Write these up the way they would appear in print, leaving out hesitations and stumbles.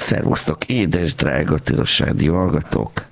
Szervusztok, édes drága Tilos Rádió hallgatók!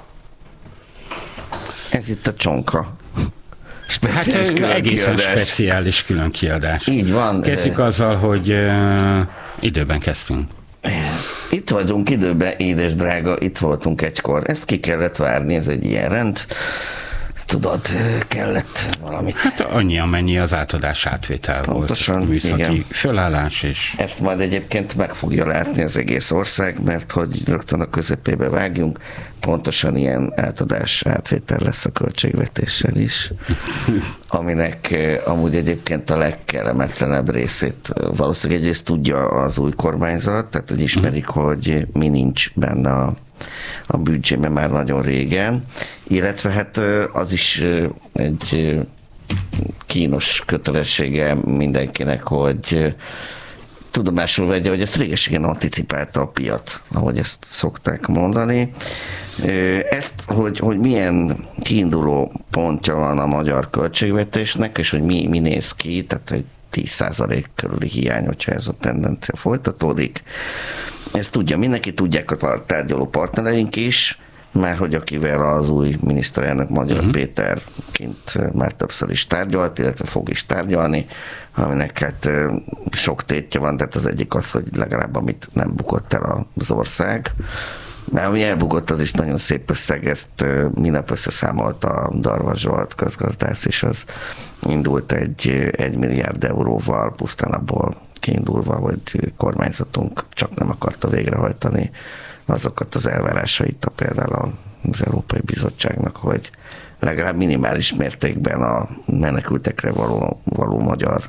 Ez itt a Csonka. Speciális egészen speciális külön kiadás. Így van. Kezdjük azzal, hogy időben kezdtünk. Itt vagyunk időben, édes drága, itt voltunk egykor. Ezt ki kellett várni, ez egy ilyen rend. Tudod, kellett valamit. Hát annyi, amennyi az átadás átvétel pontosan, volt. Műszaki igen. Fölállás és... Ezt majd egyébként meg fogja látni az egész ország, mert hogy rögtön a közepébe vágjunk, pontosan ilyen átadás átvétel lesz a költségvetéssel is, aminek amúgy egyébként a legkellemetlenebb részét valószínűleg egyrészt tudja az új kormányzat, tehát hogy ismerik, hogy mi nincs benne a büdzsében már nagyon régen, illetve hát az is egy kínos kötelessége mindenkinek, hogy tudomásul vegye, hogy ezt régeségen anticipálta a piac, ahogy ezt szokták mondani. Ezt, hogy milyen kiinduló pontja van a magyar költségvetésnek, és hogy mi néz ki, tehát egy 10% körüli hiány, hogyha ez a tendencia folytatódik. Ezt tudja mindenki, tudják a tárgyaló partnereink is, mert hogy akivel az új miniszterelnök Magyar Péter kint már többször is tárgyalt, illetve fog is tárgyalni, aminek hát sok tétje van, tehát az egyik az, hogy legalább amit nem bukott el az ország, mert ami elbukott, az is nagyon szép összeg, ezt minap összeszámolta a Darvas Zsolt közgazdász, és az indult egy 1 milliárd euróval, pusztán abból kiindulva, hogy kormányzatunk csak nem akarta végrehajtani azokat az elvárásait például az Európai Bizottságnak, hogy legalább minimális mértékben a menekültekre való magyar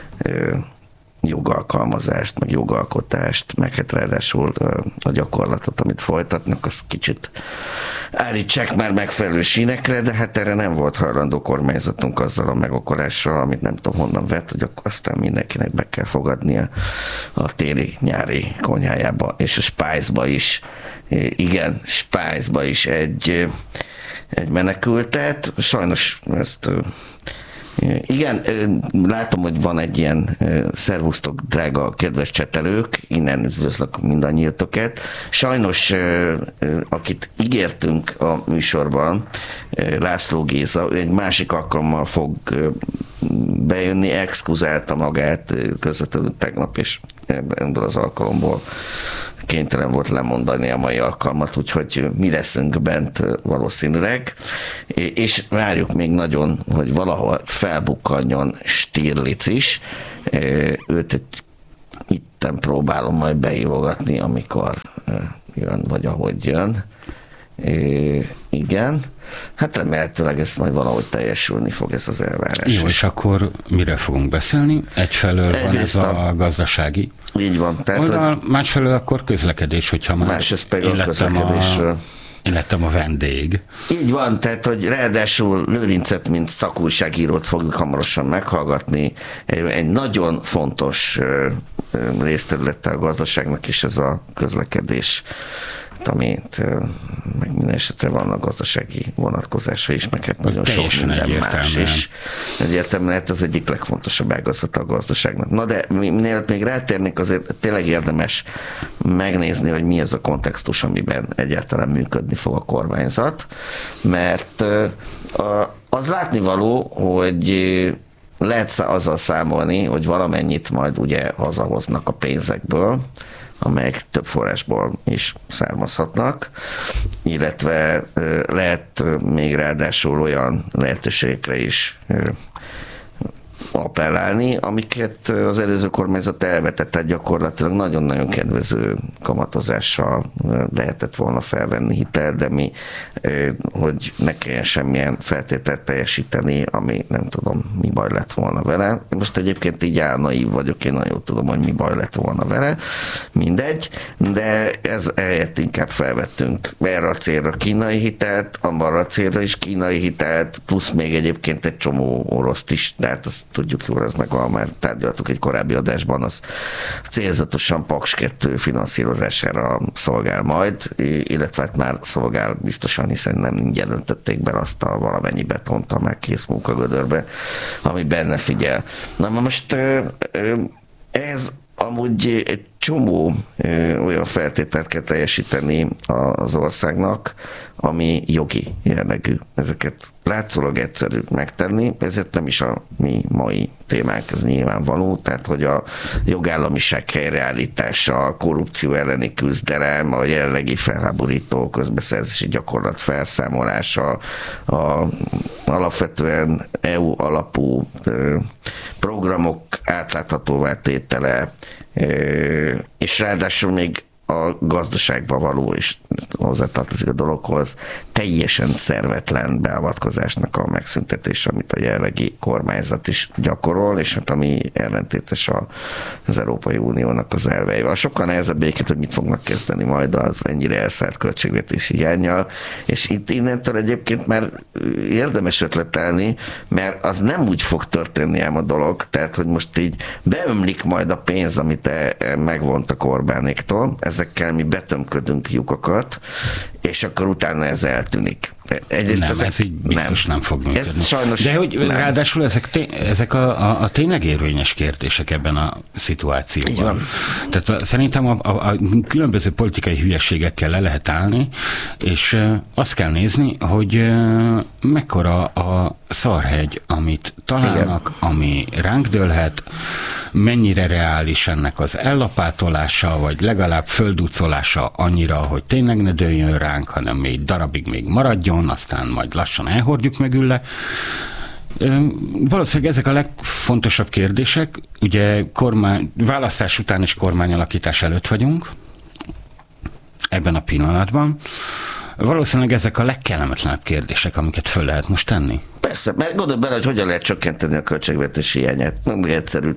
jogalkalmazást, meg jogalkotást, meg hát ráadásul a gyakorlatot, amit folytatnak, azt kicsit állítsák már megfelelő sínekre, de hát erre nem volt hajlandó kormányzatunk azzal a megokolással, amit nem tudom honnan vett, hogy akkor aztán mindenkinek be kell fogadnia a téli-nyári konyhájába, és a Spice-ba is, igen, Spice-ba is egy menekültet. Sajnos ezt igen, látom, hogy van egy ilyen szervusztok, drága, kedves csetelők, innen üdvözlök mindannyiatokat. Sajnos, akit ígértünk a műsorban, László Géza, egy másik alkalommal fog bejönni, exkuzálta magát közvetlenül tegnap, és ebből az alkalomból kénytelen volt lemondani a mai alkalmat, úgyhogy mi leszünk bent valószínűleg, és várjuk még nagyon, hogy valahol felbukkanjon Stirlitz is. Őt itten próbálom majd beívogatni, amikor jön, vagy ahogy jön. Igen. Hát remélhetőleg ezt majd valahogy teljesülni fog ez az elvárás. Jó, és akkor mire fogunk beszélni? Egyfelől van ez a gazdasági így van. Tehát, oldal, másfelől akkor közlekedés, hogyha már illettem a vendég. Így van, tehát, hogy ráadásul Lőrincet, mint szakújságírót fogjuk hamarosan meghallgatni. Egy nagyon fontos részterülete a gazdaságnak is ez a közlekedés, amit meg minden esetre vannak gazdasági vonatkozása is, meg hát nagyon sok minden más is. Egyértelműen hát az egyik legfontosabb ágazata a gazdaságnak. Na de mielőtt még rátérnék, azért tényleg érdemes megnézni, hogy mi az a kontextus, amiben egyáltalán működni fog a kormányzat, mert az látnivaló, hogy lehet azzal számolni, hogy valamennyit majd ugye hazahoznak a pénzekből, amelyek több forrásból is származhatnak, illetve lehet még ráadásul olyan lehetőségekre is appellálni, amiket az előző kormányzat elvetett, tehát gyakorlatilag nagyon-nagyon kedvező kamatozással lehetett volna felvenni hitel, de mi, hogy ne kelljen semmilyen feltételt teljesíteni, ami nem tudom, mi baj lett volna vele. Most egyébként így álnaív vagyok, én nagyon tudom, hogy mi baj lett volna vele, mindegy, de ez helyett inkább felvettünk erre a célra kínai hitelt, arra a célra is kínai hitelt, plusz még egyébként egy csomó oroszt is, tehát azt tudjuk jól, ez meg már tárgyaltuk egy korábbi adásban, az célzatosan Paks 2 finanszírozására szolgál majd, illetve hát már szolgál biztosan, hiszen nem jelentették be azt a valamennyi betont a már kész munkagödörbe, ami benne figyel. Na most ez amúgy egy csomó olyan feltételt kell teljesíteni az országnak, ami jogi jellegű. Ezeket látszólag egyszerű megtenni, ezért nem is a mi mai témánk, ez nyilvánvaló, tehát hogy a jogállamiság helyreállítása, a korrupció elleni küzdelem, a jelenlegi felháborító közbeszerzési gyakorlat felszámolása, alapvetően EU alapú programok átláthatóvá tétele, és ráadásul még a gazdaságba való, és hozzátartozik a dologhoz, teljesen szervetlen beavatkozásnak a megszüntetése, amit a jelenlegi kormányzat is gyakorol, és hát ami ellentétes az Európai Uniónak az elveivel. Sokkal nehezebb egyébként, hogy mit fognak kezdeni majd az ennyire elszállt költségvetési hiánnyal, és itt innentől egyébként már érdemes ötletelni, mert az nem úgy fog történni ám a dolog, tehát hogy most így beömlik majd a pénz, amit megvontak Orbánéktól, ezekkel mi betömködünk lyukakat, és akkor utána ez eltűnik. Egyrészt nem, ez így biztos nem fog működni. Ez sajnos de hogy nem. Ráadásul ezek a tényleg érvényes kérdések ebben a szituációban. Így van. Tehát szerintem a különböző politikai hülyeségekkel le lehet állni, és azt kell nézni, hogy mekkora a szarhegy, amit találnak, igen, ami ránk dőlhet, mennyire reális ennek az ellapátolása, vagy legalább földúcolása annyira, hogy tényleg ne dőljön ránk, hanem még darabig még maradjon, aztán majd lassan elhordjuk mögülle. Valószínűleg ezek a legfontosabb kérdések, ugye választás után és kormányalakítás előtt vagyunk, ebben a pillanatban. Valószínűleg ezek a legkellemetlenebb kérdések, amiket föl lehet most tenni. Persze, mert gondolj bele, hogy hogyan lehet csökkenteni a költségvetési hiányát. Nem egyszerű.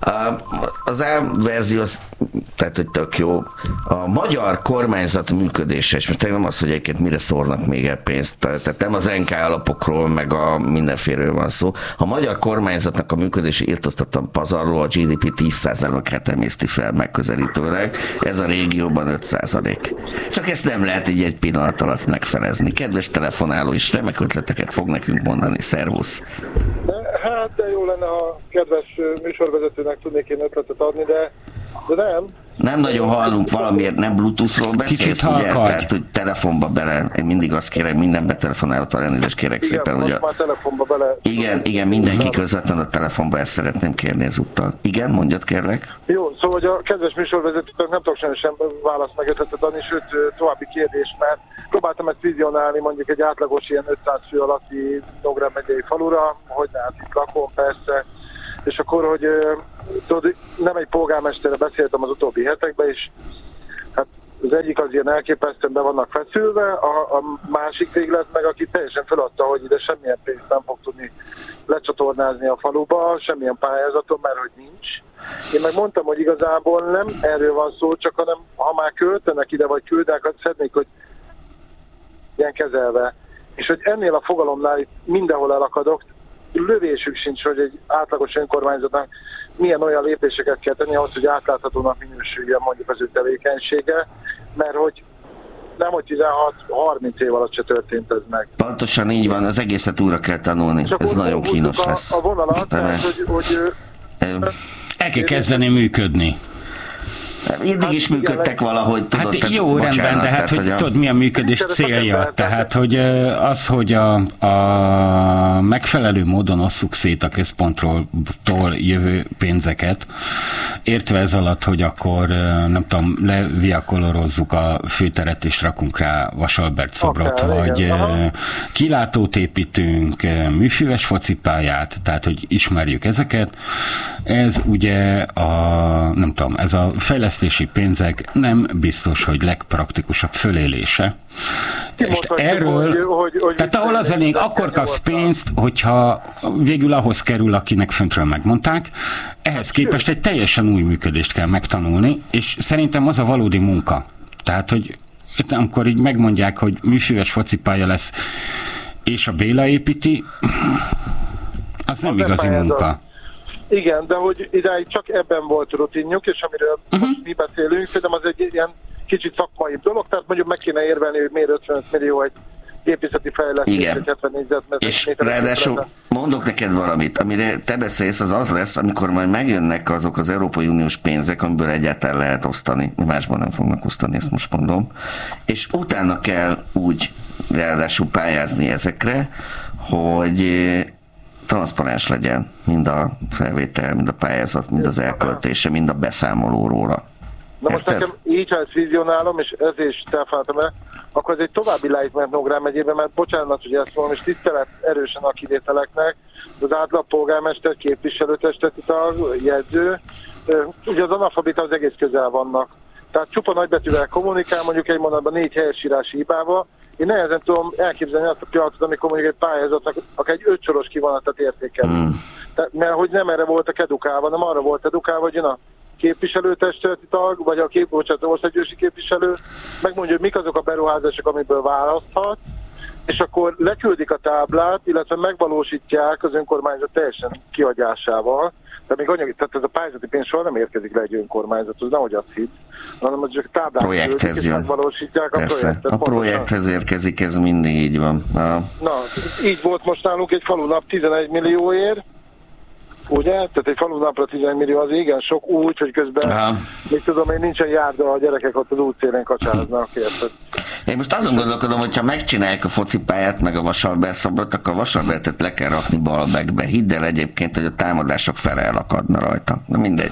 Az A verzió, tehát hogy tök jó. A magyar kormányzat működése, és most nem az, hogy egyébként mire szórnak még el pénzt, tehát nem az NK alapokról, meg a mindenféről van szó. A magyar kormányzatnak a működési írtoztatlan pazarló a GDP 10%-át emészti fel megközelítőleg. Ez a régióban 5%. Csak ezt nem lehet így egy pillanat alatt megfelezni. Kedves telefonáló is remek ötleteket fog nekünk mondani. Szervusz! Hát, de jó lenne, ha kedves műsorvezetőnek tudnék én ötletet adni, de nem. Nem nagyon hallunk valamiért, nem Bluetoothról beszélsz, ugye? Tehát, hogy telefonba bele, én mindig azt kérek, minden betelefonálótól elnézést kérek igen, szépen, hogy már telefonba bele... Igen, mindenki közvetlenül a telefonba, ezt szeretném kérni ezúttal. Igen, mondjad kérlek. Jó, szóval hogy a kedves műsorvezetőnek nem tudok sem választ meg ötletet adni, sőt további kérdés, mert próbáltam ezt vizionálni mondjuk egy átlagos ilyen 500 fő alatti Nógrád megyei falura, hogy hát itt lakom persze, és akkor, hogy tudod, nem egy polgármesterre beszéltem az utóbbi hetekben, és hát az egyik az ilyen elképesztően be vannak feszülve, a másik véglet meg, aki teljesen feladta, hogy ide semmilyen pénzt nem fog tudni lecsatornázni a faluba, semmilyen pályázaton, mert hogy nincs. Én meg mondtam, hogy igazából nem erről van szó, csak hanem ha már költenek ide, vagy küldenek, szeretnék, hogy ilyen kezelve. És hogy ennél a fogalomnál itt mindenhol elakadok, lövésük sincs, hogy egy átlagos önkormányzatnak milyen olyan lépéseket kell tenni ahhoz, hogy átláthatónak minősüljön mondjuk az ő tevékenysége, mert hogy nem, hogy 16-30 év alatt se történt ez meg. Pontosan így van, az egészet újra kell tanulni, ez nagyon kínos lesz. A vonalat, tehát, hogy el kell kezdeni működni. Eddig is működtek valahogy, tudod. Hát jó, rendben, de hát hogy tudod, mi a működés célja? Tehát, hogy az, hogy a megfelelő módon osszuk szét a központtól jövő pénzeket, értve ez alatt, hogy akkor nem tudom, leviakolorozzuk a főteret és rakunk rá Vasalbert szobrot, vagy kilátót építünk, műfüves focipályát, tehát, hogy ismerjük ezeket. Ez ugye nem tudom, ez a fejlesztési pénzek nem biztos, hogy legpraktikusabb fölélése. És erről, tehát ahol az elég, akkor kapsz pénzt, hogyha végül ahhoz kerül, akinek föntről megmondták, ehhez képest egy teljesen új működést kell megtanulni, és szerintem az a valódi munka. Tehát, hogy amikor így megmondják, hogy műfüves focipálya lesz, és a Béla építi, az nem igazi munka. Igen, de hogy idáig csak ebben volt rutinjuk, és amiről most mi beszélünk, szerintem az egy ilyen kicsit szakmai dolog, tehát mondjuk meg kéne érvelni, hogy miért 55 millió egy gépészeti fejlesztés, 70 négyzetméter. És ráadásul mondok neked valamit, amire te beszélsz, az lesz, amikor majd megjönnek azok az Európai Uniós pénzek, amiből egyáltalán lehet osztani, másban nem fognak osztani, ezt most mondom, és utána kell úgy ráadásul pályázni ezekre, hogy transzparens legyen mind a felvétel, mind a pályázat, mind az elköltése, mind a beszámoló róla. Na most nekem így, ha ezt vizionálom, és ez is telefonáltam el, akkor ez egy további lejtment Nógrád megyében, mert bocsánat, hogy ezt mondom, és tisztelet erősen a kivételeknek, az átlag polgármester, képviselőtesteti tag, jegyző, ugye az analfabeta az egész közel vannak. Tehát csupa nagybetűvel kommunikál, mondjuk egy mondatban 4 helyesírási hibával. Én nehezen tudom elképzelni azt a pillanatot, amikor mondjuk egy pályázatnak akár egy 5 soros kivonatot értékelni. Mert hogy nem erre voltak edukálva, hanem arra volt edukálva, hogy jön a képviselőtestületi tag, vagy a országgyűlési képviselő, megmondja, hogy mik azok a beruházások, amiből választhat, és akkor leküldik a táblát, illetve megvalósítják az önkormányzat teljesen kiadásával. De még anyagi, tehát ez a pályázati pénz soha nem érkezik le egy önkormányzathoz, nehogy azt hitt, hanem az csak táblát projekthez jön. Megvalósítják a projektet. A projekthez érkezik, ez mindig így van. Na, így volt most nálunk egy falunap 11 millióért, ugye? Tehát egy falunapra 11 millió az igen sok, úgy, hogy közben, még tudom, én nincsen járda, a gyerekek ott az útszélén kacsáznak, érted? Én most azon gondolkodom, hogyha megcsinálják a focipályát, meg a Vasalbert szobrot, akkor a Vasalbertet le kell rakni Balbekbe. Hidd el egyébként, hogy a támadások fele elakadna rajta. Na mindegy.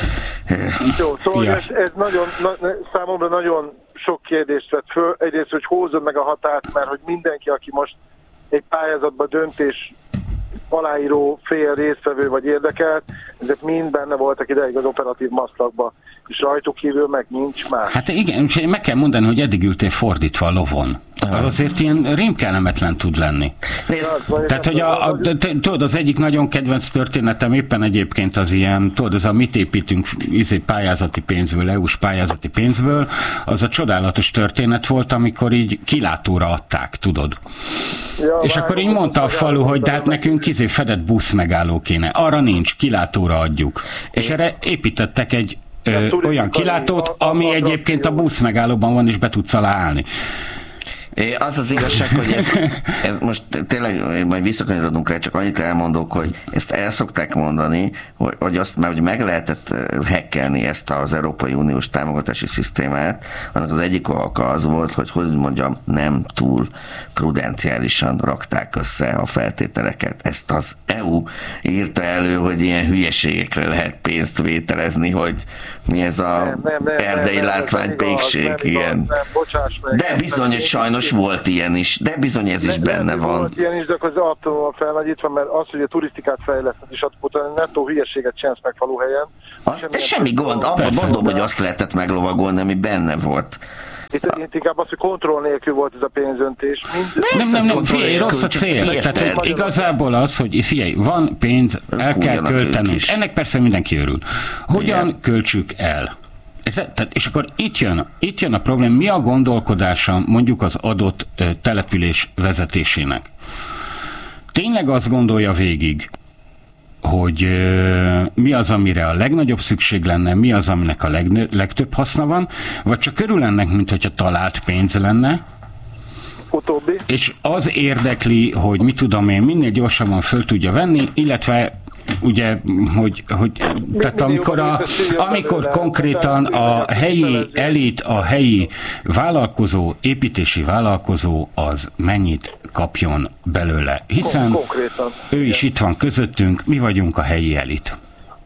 Jó, szóval ez nagyon, számomra nagyon sok kérdést vett föl. Egyrészt, hogy húzod meg a határt, mert hogy mindenki, aki most egy pályázatban döntés aláíró, fél résztvevő vagy érdekelt, ezek mind benne voltak ideig az operatív maszlakba, és rajtuk kívül meg nincs más. Hát igen, és meg kell mondani, hogy eddig ültél fordítva a lovon. Az azért ilyen rémkellemetlen tud lenni. Tehát, hogy tudod, az egyik nagyon kedvenc történetem éppen egyébként az ilyen, tudod, ez a mit építünk pályázati pénzből, EU-s pályázati pénzből, az a csodálatos történet volt, amikor így kilátóra adták, tudod. Ja, és akkor így mondta a falu, hogy de hát nekünk fedett busz megálló kéne. Arra nincs, kilátóra adjuk. És erre építettek egy olyan kilátót, ami egyébként a busz megállóban van, és be tudsz alá állni. Az az igazság, hogy ez most tényleg majd visszakanyarodunk rá, csak annyit elmondok, hogy ezt el szokták mondani, hogy azt már hogy meg lehetett hackelni ezt az Európai Uniós támogatási szisztémát, annak az egyik oka az volt, hogy mondjam, nem túl prudenciálisan rakták össze a feltételeket. Ezt az EU írta elő, hogy ilyen hülyeségekre lehet pénzt vételezni, hogy mi ez a erdei látványpékség, igen. De bizony, hogy sajnos volt ilyen is, de bizony ez is benne van. Volt ilyen is, de akkor az alaptalanul felnagyítva, mert az, hogy a turisztikát fejlesztett, és akkor nettó hülyeséget csinálsz meg faluhelyen. De semmi gond, abban mondom, hogy azt lehetett meglovagolni, ami benne volt. Itt inkább az, hogy kontroll nélkül volt ez a pénzöntés. Nem, figyelj, rossz a cél. Tehát igazából az, hogy figyelj, van pénz, el kell költenünk. Ennek persze mindenki örül. Hogyan költsük el? És akkor itt jön a probléma, mi a gondolkodása mondjuk az adott település vezetésének. Tényleg azt gondolja végig, hogy mi az, amire a legnagyobb szükség lenne, mi az, aminek a legtöbb haszna van, vagy csak örül ennek, mint hogyha talált pénz lenne, utóbbi. És az érdekli, hogy mit tudom én, minél gyorsabban föl tudja venni, illetve ugye, hogy tehát amikor konkrétan a helyi elit, a helyi vállalkozó, építési vállalkozó az mennyit kapjon belőle, hiszen ő is itt van közöttünk, mi vagyunk a helyi elit.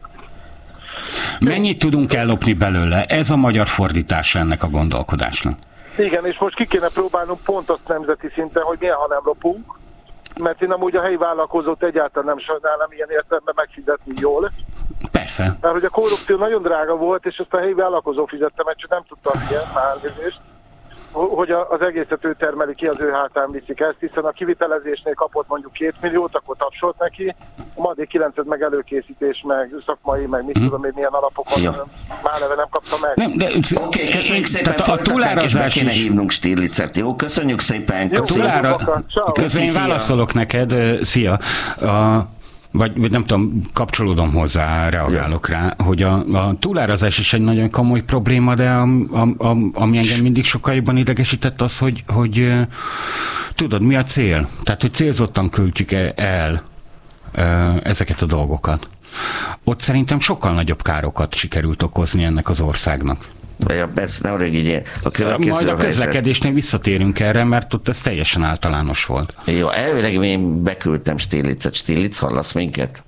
Mennyit tudunk ellopni belőle? Ez a magyar fordítása ennek a gondolkodásnak. Igen, és most ki kéne próbálnunk pont azt nemzeti szinten, hogy milyen, ha nem lopunk, mert én amúgy a helyi vállalkozót egyáltalán nem sajnálom ilyen értelemben megfizetni jól. Persze. Mert hogy a korrupció nagyon drága volt, és ezt a helyi vállalkozó fizette, mert csak nem tudtam ilyen, elnézést, hogy az egészet ő termeli ki, az ő hátán viszik ezt, hiszen a kivitelezésnél kapott mondjuk 2 milliót, akkor tapsolt neki, a madé 9 meg előkészítés, meg szakmai, meg mit tudom én milyen alapokon, már neve nem kapta meg. Nem, de oké, köszönjük szépen, a túlárazás is. Be kéne hívnunk Stirlicet, jó? Köszönjük szépen. Én válaszolok neked, szia. vagy nem tudom, kapcsolódom hozzá, reagálok rá, hogy a túlárazás is egy nagyon komoly probléma, de ami engem mindig sokkal jobban idegesített az, hogy tudod, mi a cél? Tehát, hogy célzottan költjük el ezeket a dolgokat. Ott szerintem sokkal nagyobb károkat sikerült okozni ennek az országnak. Ez nem rögidjén. Majd a közlekedésnél visszatérünk erre, mert ott ez teljesen általános volt. Jó, elvileg én beküldtem Stilitzet. Stilitz, hallasz minket?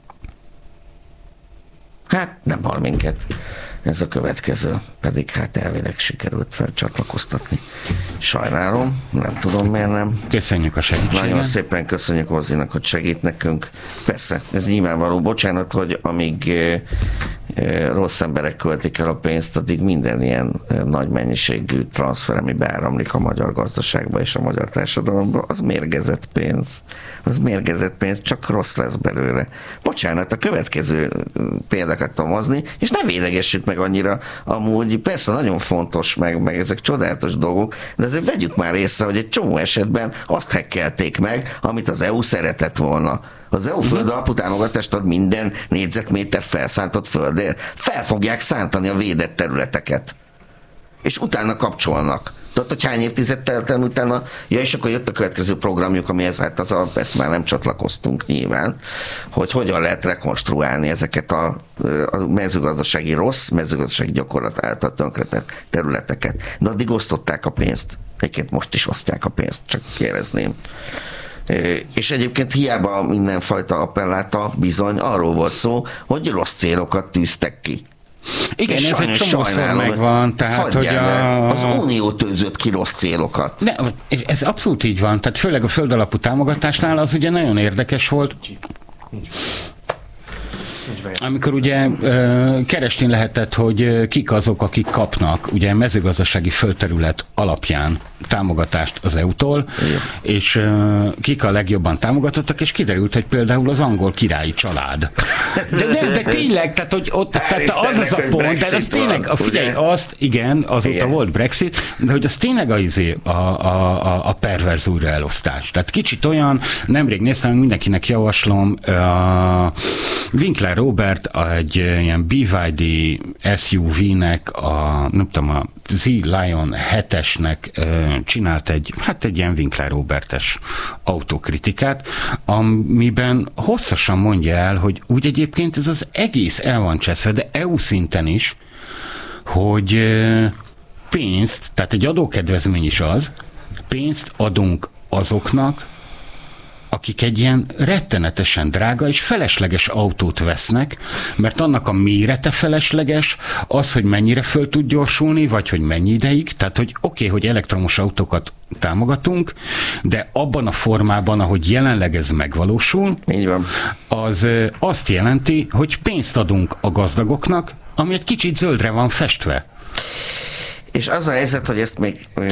Hát nem hall minket. Ez a következő. Pedig hát elvileg sikerült felcsatlakoztatni. Sajnálom, nem tudom miért nem. Köszönjük a segítséget. Nagyon szépen köszönjük Ozzinak, hogy segít nekünk. Persze, ez nyilvánvaló. Bocsánat, hogy amíg rossz emberek költik el a pénzt, addig minden ilyen nagy mennyiségű transfer, ami beáramlik a magyar gazdaságba és a magyar társadalomba, az mérgezett pénz. Az mérgezett pénz, csak rossz lesz belőle. Bocsánat, a következő példákat tudom hozni, és ne védegessük meg annyira, amúgy persze nagyon fontos, meg ezek csodálatos dolgok, de azért vegyük már észre, hogy egy csomó esetben azt hekkelték meg, amit az EU szeretett volna. Az EU föld alapú támogatást ad minden négyzetméter felszántott földért. Fel fogják szántani a védett területeket. És utána kapcsolnak. Tudod, hogy hány évtized telt el utána? Ja, és akkor jött a következő programjuk, amihez hát ezt már nem csatlakoztunk nyilván, hogy hogyan lehet rekonstruálni ezeket a mezőgazdasági gyakorlat által tönkretett területeket. De addig osztották a pénzt. Egyébként most is osztják a pénzt, csak kérdezném. És egyébként hiába mindenfajta appelláta bizony arról volt szó, hogy rossz célokat tűztek ki. Igen, ez egy csomószor megvan. Tehát, hogy az Unió tűzött ki rossz célokat. És ez abszolút így van. Tehát főleg a földalapú támogatásnál az ugye nagyon érdekes volt. Amikor ugye keresni lehetett, hogy kik azok, akik kapnak ugye mezőgazdasági földterület alapján támogatást az EU-tól, és kik a legjobban támogatottak, és kiderült, hogy például az angol királyi család. De tényleg, tehát, hogy ott, tehát az a pont, de ez tényleg, figyelj, azt, igen, azóta volt Brexit, de hogy az tényleg a perverz újraelosztás. Tehát kicsit olyan, nemrég néztem, mindenkinek javaslom, Winkler Robert egy ilyen BYD SUV-nek, nem tudom, a Z-Lion 7-esnek csinált egy ilyen Winkler Robertes autokritikát, amiben hosszasan mondja el, hogy úgy egyébként ez az egész el van cseszve, de EU szinten is, hogy pénzt, tehát egy adókedvezmény is az, pénzt adunk azoknak, akik egy ilyen rettenetesen drága és felesleges autót vesznek, mert annak a mérete felesleges, az, hogy mennyire föl tud gyorsulni, vagy hogy mennyi ideig, tehát hogy oké, hogy elektromos autókat támogatunk, de abban a formában, ahogy jelenleg ez megvalósul, így van, az azt jelenti, hogy pénzt adunk a gazdagoknak, ami egy kicsit zöldre van festve. És az a helyzet, hogy ezt még